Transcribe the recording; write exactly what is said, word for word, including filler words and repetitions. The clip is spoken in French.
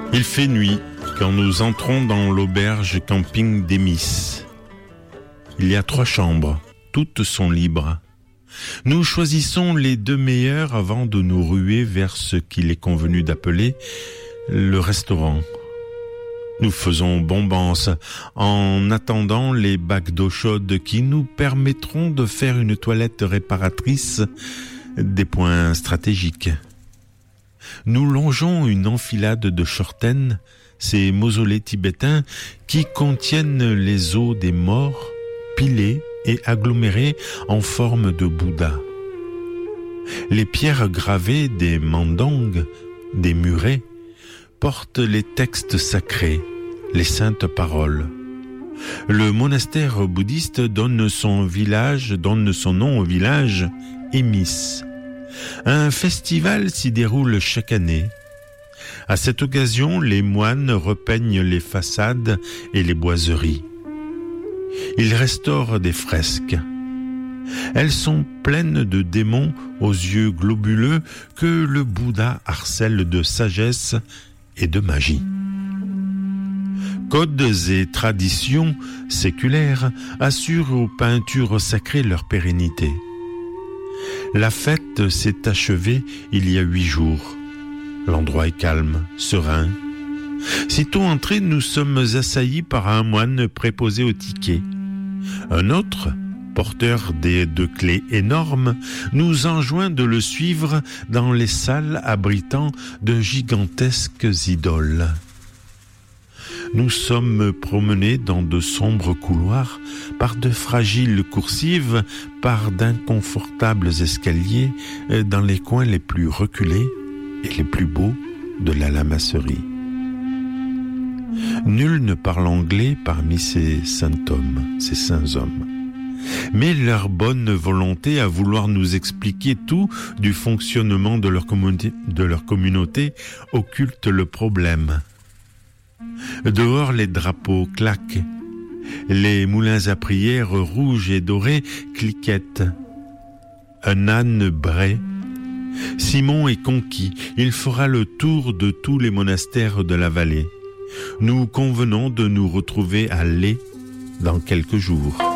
Il fait nuit quand nous entrons dans l'auberge camping d'Émis. Il y a trois chambres, toutes sont libres. Nous choisissons les deux meilleures avant de nous ruer vers ce qu'il est convenu d'appeler le restaurant. Nous faisons bombance en attendant les bacs d'eau chaude qui nous permettront de faire une toilette réparatrice des points stratégiques. Nous longeons une enfilade de chortènes, ces mausolées tibétains qui contiennent les os des morts, pilés et agglomérés en forme de Bouddha. Les pierres gravées des mandangs, des murets, portent les textes sacrés, les saintes paroles. Le monastère bouddhiste donne son village, donne son nom au village Émis. Un festival s'y déroule chaque année. À cette occasion, les moines repeignent les façades et les boiseries. Ils restaurent des fresques. Elles sont pleines de démons aux yeux globuleux que le Bouddha harcèle de sagesse et de magie. Codes et traditions séculaires assurent aux peintures sacrées leur pérennité. La fête s'est achevée il y a huit jours. L'endroit est calme, serein. Sitôt entrés, nous sommes assaillis par un moine préposé au ticket. Un autre, porteur des deux clés énormes, nous enjoint de le suivre dans les salles abritant de gigantesques idoles. Nous sommes promenés dans de sombres couloirs, par de fragiles coursives, par d'inconfortables escaliers, dans les coins les plus reculés et les plus beaux de la lamasserie. Nul ne parle anglais parmi ces saints hommes, ces saints hommes. Mais leur bonne volonté à vouloir nous expliquer tout du fonctionnement de leur communauté, de leur communauté occulte le problème. Dehors, les drapeaux claquent. Les moulins à prière rouges et dorés cliquettent. Un âne braie. Simon est conquis. Il fera le tour de tous les monastères de la vallée. Nous convenons de nous retrouver à Lé dans quelques jours.